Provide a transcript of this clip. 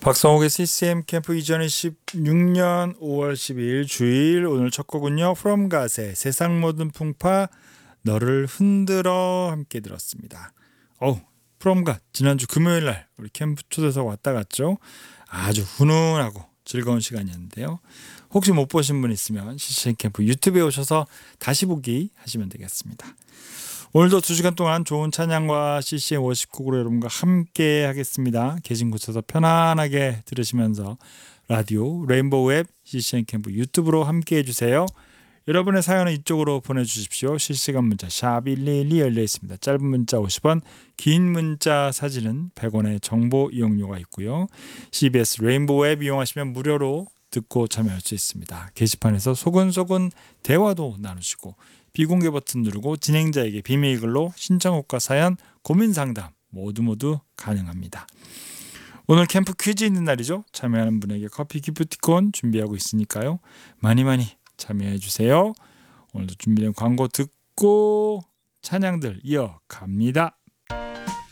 박성욱의 CCM 캠프 2026년 5월 12일 주일 오늘 첫 곡은요. From God의 세상 모든 풍파 너를 흔들어 함께 들었습니다. From God 지난주 금요일날 우리 캠프 초대석 왔다 갔죠. 아주 훈훈하고 즐거운 시간이었는데요. 혹시 못 보신 분 있으면 CCM 캠프 유튜브에 오셔서 다시 보기 하시면 되겠습니다. 오늘도 2시간 동안 좋은 찬양과 CCM 워십곡으로 여러분과 함께 하겠습니다. 계신 곳에서 편안하게 들으시면서 라디오 레인보우 앱 CCM 캠프 유튜브로 함께 해주세요. 여러분의 사연은 이쪽으로 보내주십시오. 실시간 문자 샵 112 열려 있습니다. 짧은 문자 50원, 긴 문자 사진은 100원의 정보 이용료가 있고요. CBS 레인보우 앱 이용하시면 무료로 듣고 참여할 수 있습니다. 게시판에서 소근소근 대화도 나누시고 비공개 버튼 누르고 진행자에게 비밀 글로 신청곡과 사연, 고민 상담 모두 가능합니다. 오늘 캠프 퀴즈 있는 날이죠. 참여하는 분에게 커피 기프티콘 준비하고 있으니까요. 많이 참여해 주세요. 오늘도 준비된 광고 듣고 찬양들 이어갑니다.